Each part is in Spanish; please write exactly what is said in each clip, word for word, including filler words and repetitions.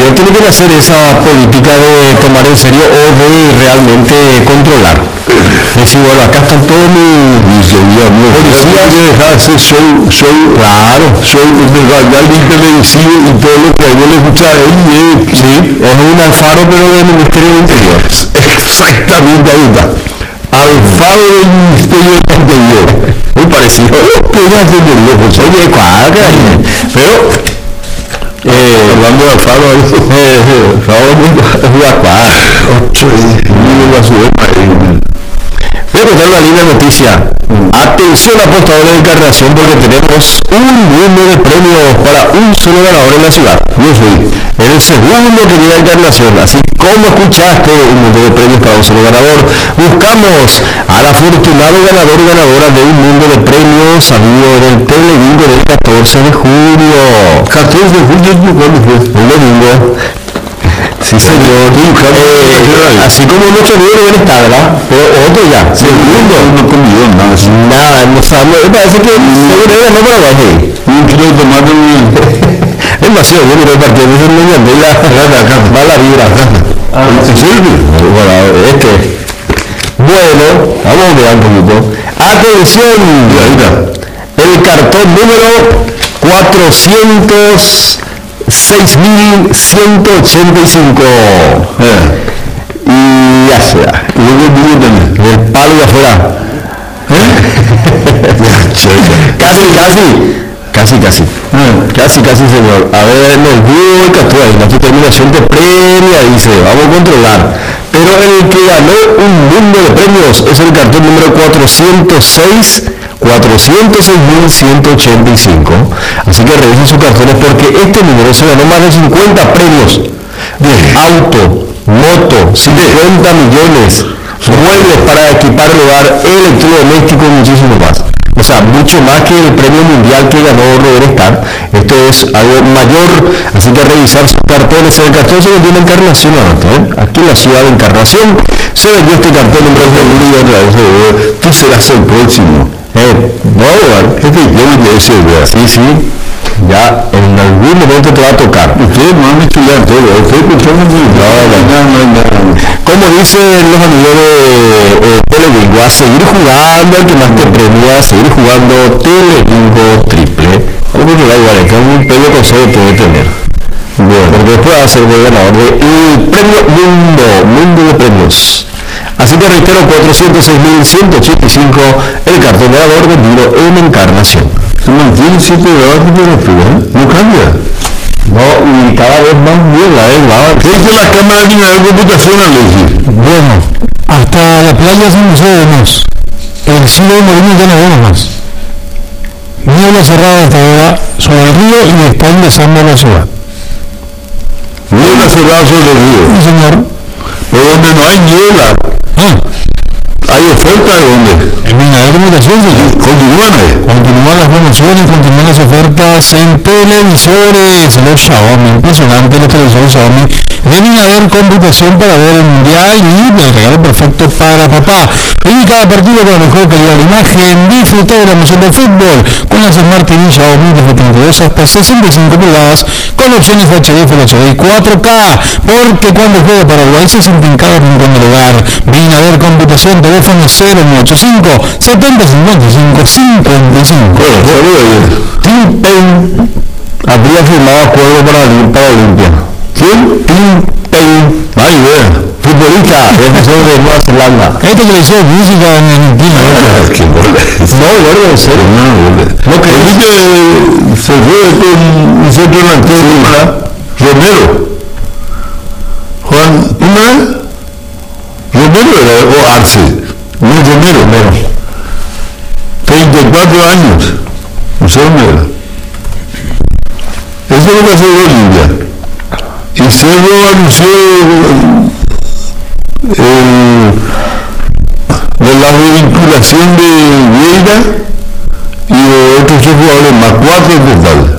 River tiene que hacer esa política de tomar en serio o de realmente controlar. Decir, bueno, acá están todos mis policías. Hay que dejar de hacer show, show, claro, show de reality televisivo y todo lo que a uno le gusta a él. Y sí, es un Alfaro pero del Ministerio del Interior. Exactamente, ahí está. Alfaro del Ministerio del Interior. Muy parecido. Oye, claro, pero eh, hablando de Alfaro, Alfaro es muy acuado. Ocho y a su vez. Voy a contar una linda noticia. Atención, apostadores de Encarnación, porque tenemos un mundo de premios para un solo ganador en la ciudad. Yo soy el segundo que llega a Encarnación, así como escuchaste, un mundo de premios para un solo ganador. Buscamos al afortunado ganador y ganadora de un mundo de premios salido en el Telebingo del catorce de julio. catorce de julio, ¿cuándo fue? Un domingo. Sí, señor. Eh, así como muchos libros en esta, ¿verdad? Pero otro ya. Segundo. No comió nada. Nada, no sabe. Me parece que seguro era no para abajo. Un kilo de tomate. Es demasiado bueno el partido. Es el medio de la va la vibra. ¿En serio? Bueno, este. Bueno, vamos a ver un poquito. Atención. El cartón número cuatrocientos seis mil ciento ochenta y cinco. Eh. Y ya sea. El palo de afuera. ¿Eh? casi, casi. Casi, casi. Eh. Casi, casi, señor. A ver, nos dio el cartón. La determinación de premia dice, vamos a controlar. Pero el que ganó un mundo de premios es el cartón número cuatrocientos seis mil ciento ochenta y cinco. Así que revisen sus cartones porque este número se ganó más de cincuenta premios de auto, moto, cincuenta millones, muebles para equipar el hogar, electrodomésticos y muchísimo más. O sea, mucho más que el premio mundial que ganó Robert Star. Esto es algo mayor, así que revisar sus cartones. El cartón se vendió en Encarnación, ¿eh? Aquí en la ciudad de Encarnación se vendió este cartón en Brasil. Tú serás el próximo. Eh, no, este yo me ese, sí, sí, ya en algún momento te va a tocar. Ustedes no han estudiado todo, ustedes pensaron que no, no, no, como dicen los amigos de eh, Telebingo, a seguir jugando, el que más te premia, a seguir jugando Telebingo triple. Algo que da igual, que un premio consejo puede tener. Bueno, porque después va a ser el ganador del premio Mundo, Mundo de Premios. Así que reitero, cuatrocientos seis mil ciento ochenta y cinco, el cartón ganador vendido en Encarnación. Se mantiene siete grados de temperatura, ¿eh? No cambia. No, y cada vez más bien la es, ¿verdad? ¿Qué dice la Cámara de Computación, Alexis? Bueno, hasta la playa San José vemos. El cielo de Molina ya no vemos más. Niebla cerrada hasta ahora sobre el río y está empezando la ciudad. Niebla cerrada sobre el río. Sí, señor. Pero donde no hay niebla. Ah. ¿Hay oferta de dónde? En Mina de Comunicación, señor. Continúan ahí. Continúan las promociones, continúan las ofertas en televisores. Los Xiaomi, impresionante los televisores Xiaomi. Vienen a ver computación para ver el mundial y el regalo perfecto para papá. Y cada partido con la mejor calidad de imagen. Disfruta de la emoción del fútbol con las Smart T V Xiaomi desde treinta y dos hasta sesenta y cinco pulgadas con opciones de H D, Full H D y cuatro K. Porque cuando juega Paraguay se siente en cada rincón del hogar. Ven a ver computación, teléfono cero nueve ocho cinco, setenta cincuenta y cinco, cincuenta y cinco. Tim Payne habría firmado acuerdo para, para Olimpia. ¿Quién? Tim Payne. Ay, bueno. Futbolista, defensor de Nueva Zelanda. Este que le hizo música en Argentina. ¿Qué bola? No, bueno, en serio. No, bola. No, que se fue con un centro delantero para Romero. Juan, ¿cómo era? Romero era, o Arce. No, Romero. Romero. treinta y cuatro años. No sé dónde era. Eso es lo que hace Bolivia. Y Cerro anunció el, de la revinculación de Vieira y de otros tres jugadores más, cuatro en total.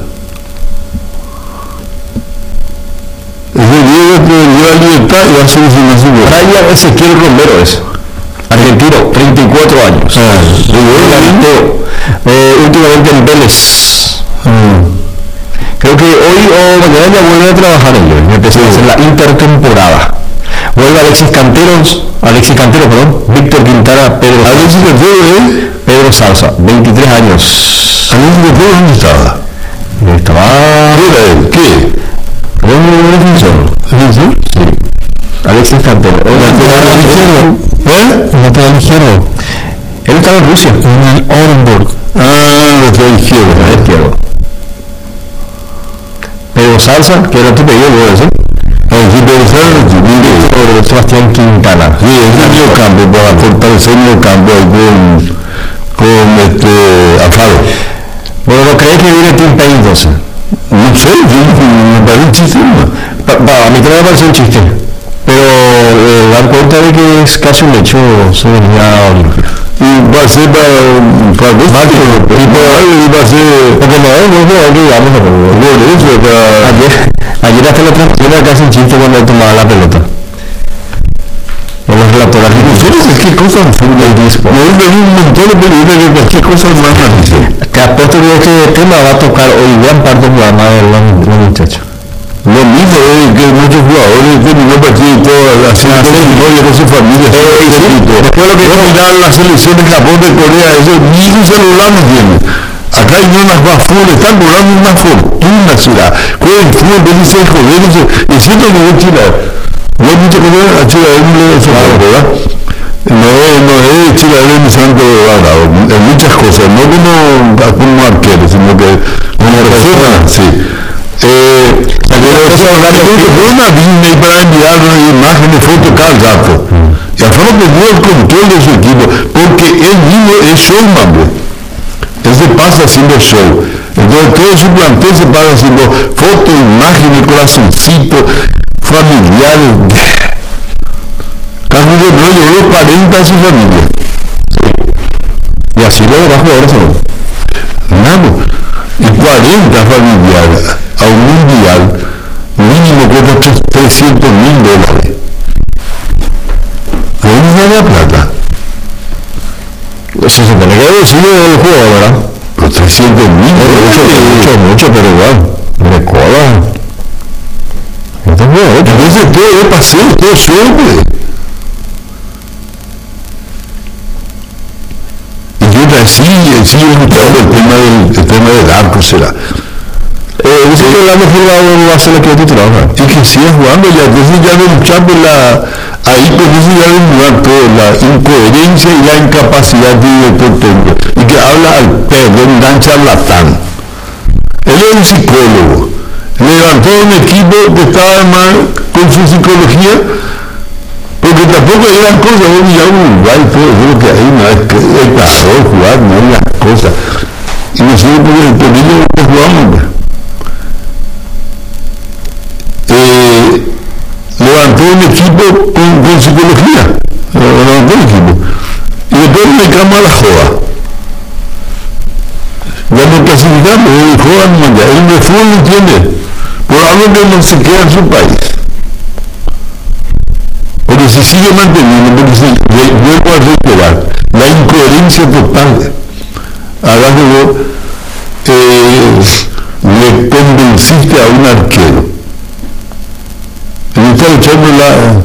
Ese Vieira que dio la libertad y va a solucionar su vida. Brian Ezequiel Romero es argentino, treinta y cuatro años. Ah, eh, últimamente en Vélez. Mm. Creo que hoy o mañana ya vuelve a trabajar ellos, me empecé a hacer la intertemporada. Vuelve Alexis Canteros, Alexis Cantero, perdón, Víctor Quintana, Pedro Salsa. Alexis Cantero, ¿eh? Pedro Salsa, veintitrés años. Alexis Cantero, ¿dónde estaba? Estaba... ¿Qué era él? ¿Qué? Era un defensor. ¿Defensor? Sí. Alexis Cantero. Lateral izquierdo. ¿Eh? Lateral izquierdo. Él estaba en Rusia. En el Orenburg. Ah, lateral izquierdo. Lateral izquierdo. Pedro Salsa, que era tu pedido, ¿no? ¿Sí? Ah, sí, Pedro Salsa, Víctor Sebastián Quintana. sí, es el medio campo, para fortalecer el medio campo ahí con, con este Alfaro. Bueno, ¿no crees que viene Tim Payne entonces? No sé, yo, me parece un chiste, ¿no? Pa, pa, a mí también me parece un chiste. Pero eh, dan cuenta de que es casi un hecho, se venía a Olimpia. Y va a ser para, para dos marcos, y para y va a ser, Porque no es, no es que digamos, por eso, para, ayer, ayer hasta la transmisión era casi un chiste cuando él tomaba la pelota. En los relatores nosotros es que cosas del disco. me gusta un montón de películas que cualquier cosa más dice. Te apuesto que este tema va a tocar hoy gran parte del programa de los, los muchachos. Lo mismo es que muchos jugadores terminó partido y todo, haciendo historia con su familia, todo eso. Después lo que mirar las selecciones de Japón, de Corea, eso ni un celular no tiene. Acá hay unas más full, están cobrando una fortuna, ciudad. Juegan fútbol, veintiséis jóvenes, y siento que voy a Chile. No hay mucha cosa a Chile, no le eso, ¿verdad? No es, no es Chile, es mi santo agrado, en muchas cosas, no como, como arquero, sino que como persona, sí. Eh, fue una Disney para enviar imágenes, fotos cada rato. Y Alfaro perdió el control de su equipo, porque él mismo es showman, ¿ve? Él se pasa haciendo show. Entonces todo su plantel se pasa haciendo fotos, imágenes, corazoncitos, familiares. Casi que no llegó cuarenta a su familia. Y así lo verás jugadores ahora. Nada. Y cuarenta familiares a un mundial mínimo cuesta trescientos mil dólares. ¿De dónde sale la plata? Eso se supone que decide el juego, ¿verdad? Los trescientos mil Mucho, mucho, mucho, pero igual. Me cola. Entonces todo es paseo, todo es suerte. Y otra, sí, sigue escuchando el tema del, el tema del arco, será. Eh, dice que el mejor jugador va a ser el que es titular, ¿verdad? Y que siga jugando ya, entonces ya de luchar por la, ahí comienza ya a desnudar toda la incoherencia y la incapacidad de director técnico. Y que habla al perro, un charlatán. Él es un psicólogo. Levantó un equipo que estaba mal con su psicología, porque tampoco eran cosas, vos ya Uruguay, todo eso que hay, no es que es claro, jugar, no es las cosas. Y nosotros por ello no jugamos, pues. Eh, levantó un equipo con, con psicología, levantó un equipo, y después me cama a la joda. Ya no clasificamos, el joda no ya, el de fútbol no entiende, por algo que no se queda en su país. Porque se sigue manteniendo, porque se vuelvo a reiterar, la incoherencia total. Ahora que vos eh, le convenciste a un arquero, y está echando la